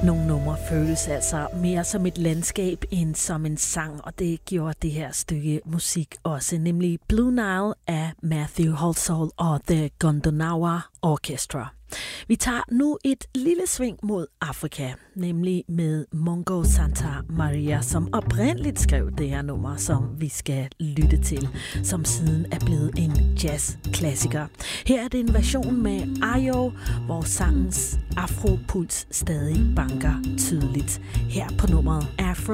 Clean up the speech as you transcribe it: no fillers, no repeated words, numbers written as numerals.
Nogle numre føles altså mere som et landskab end som en sang, og det gjorde det her stykke musik også, nemlig Blue Nile af Matthew Halsall og The Gondonawa Orchestra. Vi tager nu et lille sving mod Afrika, nemlig med Mungo Santa Maria, som oprindeligt skrev det her nummer, som vi skal lytte til, som siden er blevet en jazzklassiker. Her er det en version med Ayo, hvor sangens afropuls stadig banker tydeligt. Her på nummeret Afro